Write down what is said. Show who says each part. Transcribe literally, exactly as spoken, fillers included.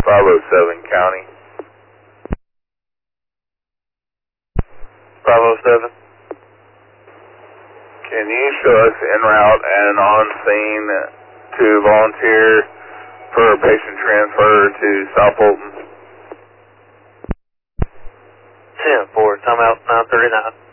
Speaker 1: five oh seven County.
Speaker 2: five oh seven.
Speaker 1: Can you show us en route and on scene to volunteer for a patient transfer to South Fulton?
Speaker 2: ten four, time out nine thirty-nine.